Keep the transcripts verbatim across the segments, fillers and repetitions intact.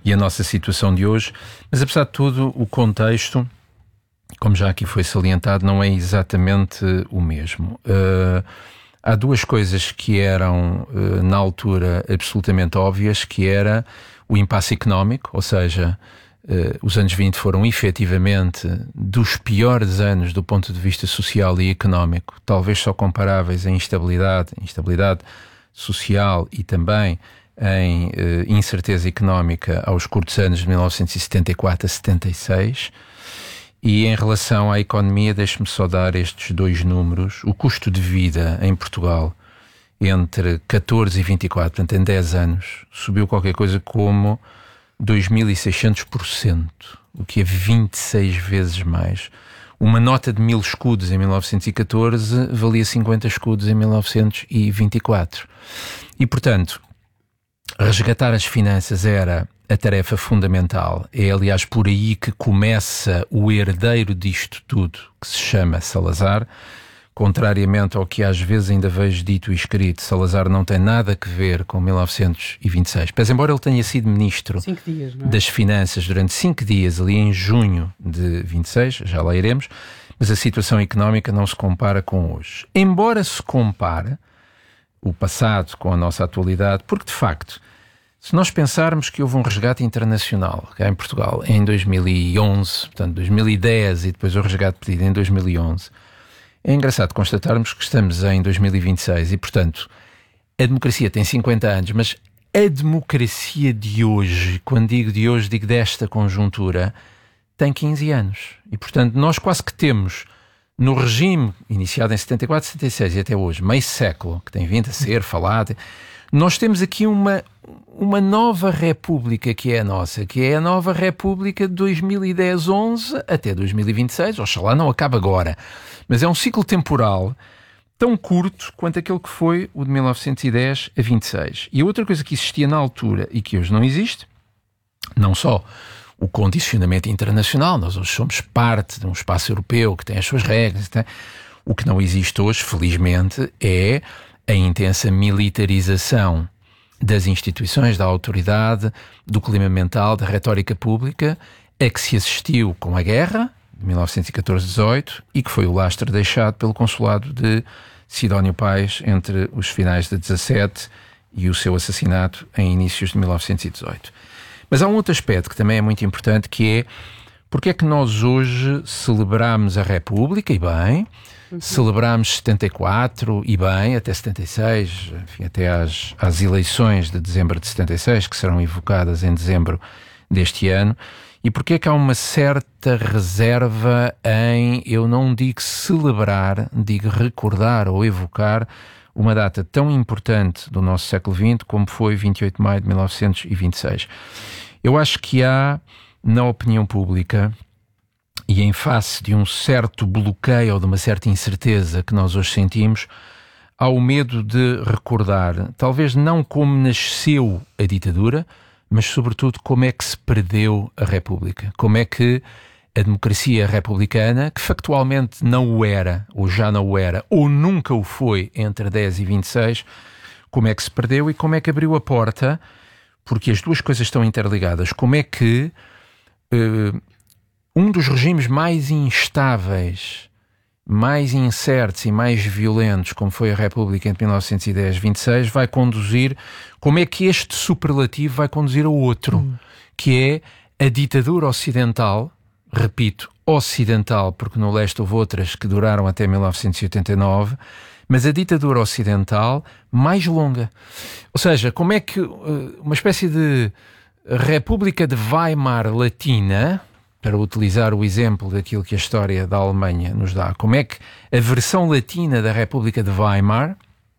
e a nossa situação de hoje. Mas, apesar de tudo, o contexto, como já aqui foi salientado, não é exatamente o mesmo. Uh, há duas coisas que eram, uh, na altura, absolutamente óbvias, que era o impasse económico, ou seja, uh, os anos vinte foram efetivamente dos piores anos do ponto de vista social e económico, talvez só comparáveis em instabilidade, instabilidade social e também em uh, incerteza económica aos curtos anos de mil novecentos e setenta e quatro a setenta e seis. E em relação à economia, deixe-me só dar estes dois números. O custo de vida em Portugal entre catorze e vinte e quatro, portanto em dez anos, subiu qualquer coisa como dois mil e seiscentos por cento, o que é vinte e seis vezes mais. Uma nota de mil escudos em mil novecentos e catorze valia cinquenta escudos em mil novecentos e vinte e quatro. E, portanto, resgatar as finanças era a tarefa fundamental. É, aliás, por aí que começa o herdeiro disto tudo, que se chama Salazar. Contrariamente ao que às vezes ainda vejo dito e escrito, Salazar não tem nada a ver com mil novecentos e vinte e seis. Pois, embora ele tenha sido ministro dias, não é? das Finanças durante cinco dias, ali em junho de vinte e seis, já lá iremos, mas a situação económica não se compara com hoje. Embora se compare o passado com a nossa atualidade, porque de facto, se nós pensarmos que houve um resgate internacional cá em Portugal em dois mil e onze, portanto dois mil e dez e depois o resgate pedido em dois mil e onze, é engraçado constatarmos que estamos em dois mil e vinte e seis e, portanto, a democracia tem cinquenta anos, mas a democracia de hoje, quando digo de hoje, digo desta conjuntura, tem quinze anos. E, portanto, nós quase que temos, no regime iniciado em setenta e quatro, setenta e seis e até hoje, meio século, que tem vindo a ser falado, nós temos aqui uma, uma nova república que é a nossa, que é a nova república de dois mil e dez, onze até dois mil e vinte e seis, oxalá não acaba agora. Mas é um ciclo temporal tão curto quanto aquele que foi o de mil novecentos e dez a vinte e seis. E a outra coisa que existia na altura e que hoje não existe, não só o condicionamento internacional, nós hoje somos parte de um espaço europeu que tem as suas regras, tem... o que não existe hoje, felizmente, é a intensa militarização das instituições, da autoridade, do clima mental, da retórica pública, a que se assistiu com a guerra de mil novecentos e catorze a dezoito e que foi o lastro deixado pelo consulado de Sidónio Pais entre os finais de dezassete e o seu assassinato em inícios de mil novecentos e dezoito. Mas há um outro aspecto que também é muito importante, que é porque é que nós hoje celebramos a República, e bem, uhum. celebramos setenta e quatro, e bem, até setenta e seis, enfim, até às, às eleições de dezembro de setenta e seis, que serão evocadas em dezembro deste ano. E porquê é que há uma certa reserva em, eu não digo celebrar, digo recordar ou evocar uma data tão importante do nosso século vinte como foi vinte e oito de maio de mil novecentos e vinte e seis. Eu acho que há, na opinião pública, e em face de um certo bloqueio ou de uma certa incerteza que nós hoje sentimos, há o medo de recordar, talvez não como nasceu a ditadura, mas sobretudo como é que se perdeu a República, como é que a democracia republicana, que factualmente não o era, ou já não o era, ou nunca o foi entre dez e vinte e seis, como é que se perdeu e como é que abriu a porta, porque as duas coisas estão interligadas, como é que uh, um dos regimes mais instáveis, mais incertos e mais violentos, como foi a República entre mil novecentos e dez e vinte e seis, vai conduzir, como é que este superlativo vai conduzir a outro, hum. que é a ditadura ocidental, repito, ocidental, porque no leste houve outras que duraram até mil novecentos e oitenta e nove, mas a ditadura ocidental mais longa. Ou seja, como é que uma espécie de República de Weimar latina, para utilizar o exemplo daquilo que a história da Alemanha nos dá, como é que a versão latina da República de Weimar,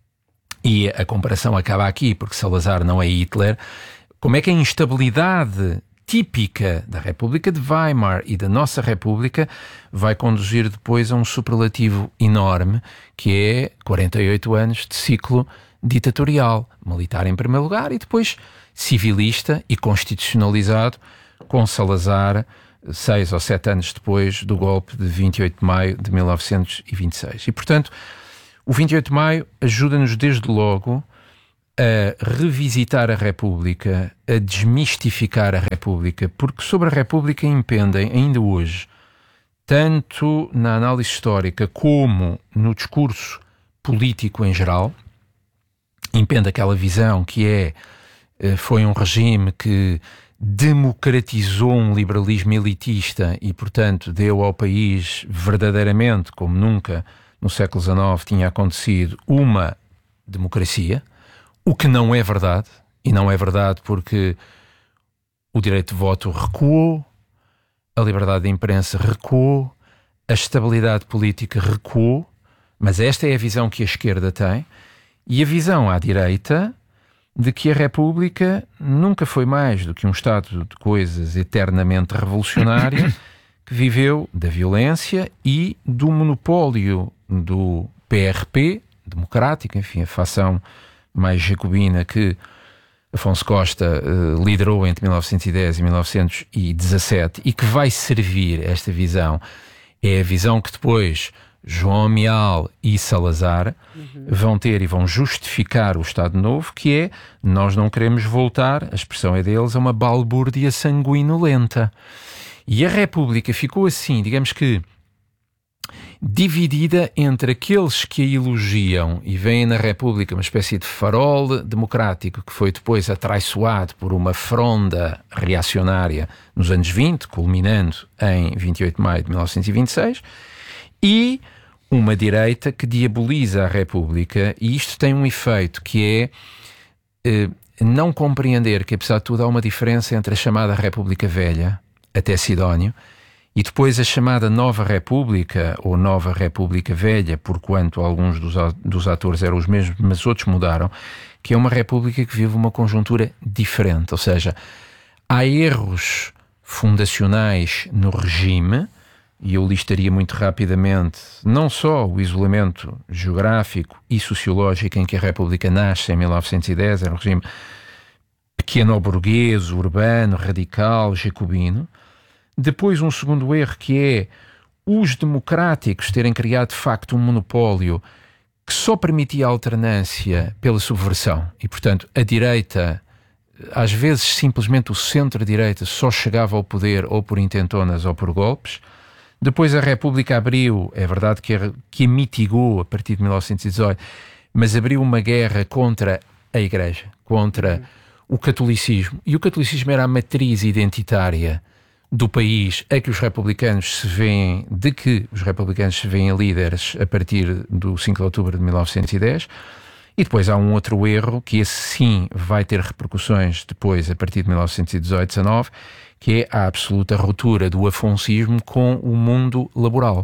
e a comparação acaba aqui porque Salazar não é Hitler, como é que a instabilidade típica da República de Weimar e da nossa República vai conduzir depois a um superlativo enorme, que é quarenta e oito anos de ciclo ditatorial, militar em primeiro lugar e depois civilista e constitucionalizado com Salazar, seis ou sete anos depois do golpe de vinte e oito de maio de mil novecentos e vinte e seis. E, portanto, o vinte e oito de maio ajuda-nos desde logo a revisitar a República, a desmistificar a República, porque sobre a República impendem, ainda hoje, tanto na análise histórica como no discurso político em geral, impende aquela visão que é, foi um regime que democratizou um liberalismo elitista e, portanto, deu ao país verdadeiramente, como nunca no século dezenove tinha acontecido, uma democracia, o que não é verdade, e não é verdade porque o direito de voto recuou, a liberdade de imprensa recuou, a estabilidade política recuou, mas esta é a visão que a esquerda tem, e a visão à direita de que a República nunca foi mais do que um estado de coisas eternamente revolucionário que viveu da violência e do monopólio do P R P, democrático, enfim, a facção mais jacobina que Afonso Costa uh, liderou entre mil novecentos e dez e mil novecentos e dezassete e que vai servir esta visão. É a visão que depois João Amial e Salazar uhum. vão ter e vão justificar o Estado Novo, que é, nós não queremos voltar, a expressão é deles, a uma balbúrdia sanguinolenta. E a República ficou assim, digamos que, dividida entre aqueles que a elogiam e veem na República uma espécie de farol democrático que foi depois atraiçoado por uma fronda reacionária nos anos vinte, culminando em vinte e oito de maio de mil novecentos e vinte e seis, e uma direita que diaboliza a República, e isto tem um efeito que é eh, não compreender que, apesar de tudo, há uma diferença entre a chamada República Velha, até Sidónio, e depois a chamada Nova República, ou Nova República Velha, porquanto alguns dos, dos atores eram os mesmos, mas outros mudaram, que é uma república que vive uma conjuntura diferente. Ou seja, há erros fundacionais no regime, e eu listaria muito rapidamente não só o isolamento geográfico e sociológico em que a República nasce em mil novecentos e dez, era um regime pequeno-burguês, urbano, radical, jacobino. Depois um segundo erro que é os democráticos terem criado de facto um monopólio que só permitia a alternância pela subversão e, portanto, a direita, às vezes simplesmente o centro-direita, só chegava ao poder ou por intentonas ou por golpes. Depois a República abriu, é verdade que a, que a mitigou a partir de mil novecentos e dezoito, mas abriu uma guerra contra a Igreja, contra uhum. o catolicismo. E o catolicismo era a matriz identitária do país a que os republicanos se veem, de que os republicanos se veem líderes a partir do cinco de outubro de mil novecentos e dez. E depois há um outro erro, que esse sim vai ter repercussões depois, a partir de mil novecentos e dezoito, dezanove, que é a absoluta ruptura do afoncismo com o mundo laboral.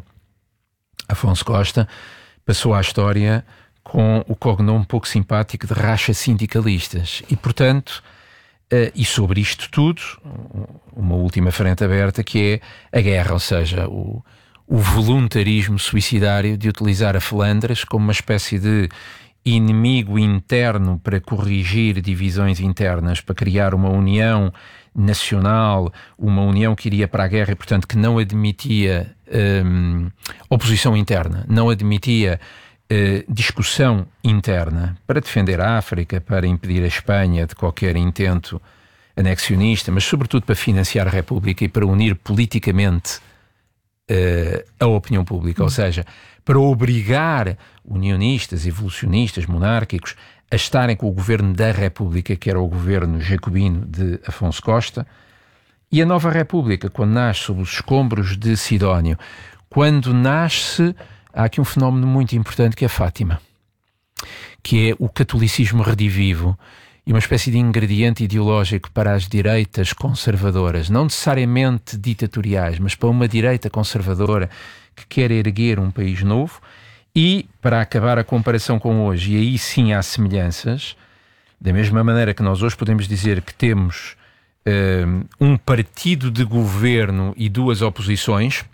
Afonso Costa passou à história com o cognome pouco simpático de racha sindicalistas. E, portanto, uh, e sobre isto tudo, uma última frente aberta, que é a guerra, ou seja, o, o voluntarismo suicidário de utilizar a Flandres como uma espécie de inimigo interno para corrigir divisões internas, para criar uma união nacional, uma união que iria para a guerra e, portanto, que não admitia um, oposição interna, não admitia uh, discussão interna para defender a África, para impedir a Espanha de qualquer intento anexionista, mas sobretudo para financiar a República e para unir politicamente uh, a opinião pública, ou seja, para obrigar unionistas, evolucionistas, monárquicos a estarem com o governo da República, que era o governo jacobino de Afonso Costa. E a Nova República, quando nasce sob os escombros de Sidónio, quando nasce, há aqui um fenómeno muito importante que é Fátima, que é o catolicismo redivivo e uma espécie de ingrediente ideológico para as direitas conservadoras, não necessariamente ditatoriais, mas para uma direita conservadora que quer erguer um país novo. E, para acabar a comparação com hoje, e aí sim há semelhanças, da mesma maneira que nós hoje podemos dizer que temos um, um partido de governo e duas oposições,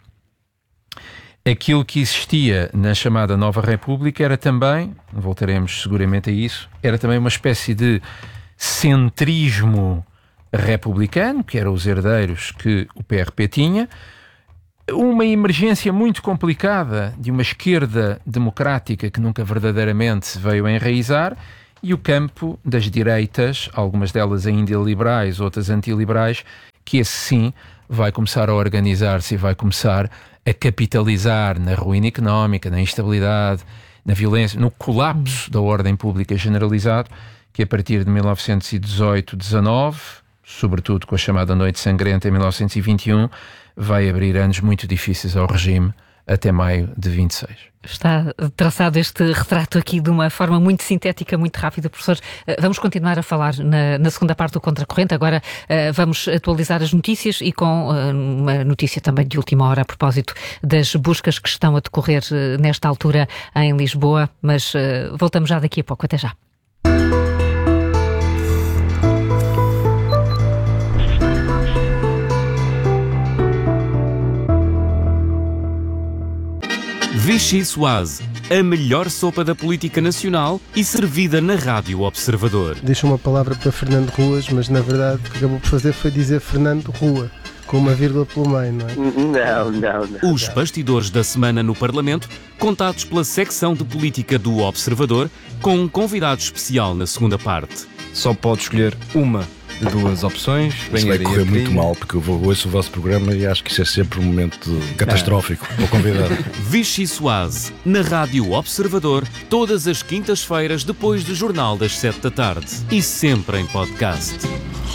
aquilo que existia na chamada Nova República era também, voltaremos seguramente a isso, era também uma espécie de centrismo republicano, que eram os herdeiros que o P R P tinha, uma emergência muito complicada de uma esquerda democrática que nunca verdadeiramente se veio a enraizar e o campo das direitas, algumas delas ainda liberais, outras antiliberais, que esse sim vai começar a organizar-se e vai começar a capitalizar na ruína económica, na instabilidade, na violência, no colapso da ordem pública generalizado, que a partir de mil novecentos e dezoito dezanove, sobretudo com a chamada Noite Sangrenta em mil novecentos e vinte e um, vai abrir anos muito difíceis ao regime até maio de vinte e seis. Está traçado este retrato aqui de uma forma muito sintética, muito rápida. Professor, vamos continuar a falar na, na segunda parte do Contracorrente. Agora uh, vamos atualizar as notícias e com uh, uma notícia também de última hora a propósito das buscas que estão a decorrer uh, nesta altura em Lisboa. Mas uh, voltamos já daqui a pouco. Até já. Vichy Soase, a melhor sopa da política nacional e servida na Rádio Observador. Deixa uma palavra para Fernando Ruas, mas na verdade o que acabou por fazer foi dizer Fernando Rua, com uma vírgula pelo meio, não é? Não, não, não. Os bastidores da semana no Parlamento, contados pela secção de política do Observador, com um convidado especial na segunda parte. Só pode escolher uma de duas opções. Isso vai correr muito mal, porque eu vou, ouço o vosso programa e acho que isso é sempre um momento catastrófico para o convidado. Vichy Soase, na Rádio Observador, todas as quintas-feiras depois do Jornal das Sete da Tarde. E sempre em podcast.